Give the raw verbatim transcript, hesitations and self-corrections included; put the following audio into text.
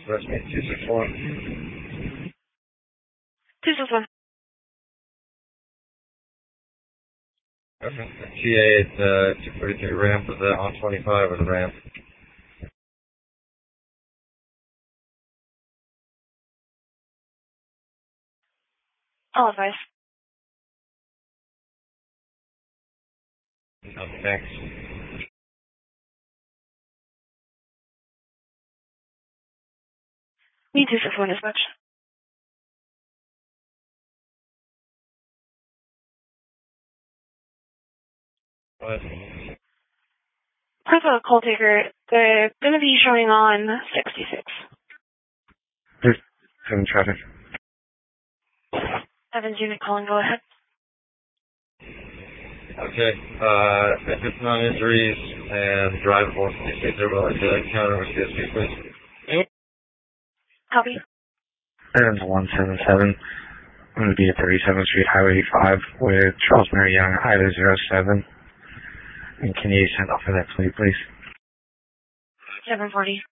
West Main two six one. two six one. Okay. T A at uh, two forty-three ramp, is that on twenty-five or the ramp? I'll advise. Okay, thanks. Me two six one as much. What? Profile call taker, they're going to be showing on sixty-six. There's seven traffic. Evans unit calling, go ahead. Okay, uh, if it's non-injuries and drivable, if they're willing to counter with C S P, please. Copy. Evans one seven seven. I'm going to be at thirty-seventh Street, Highway five, with Charles Mary Young, Ida zero seven. And can you send off for that fleet, please? seven forty.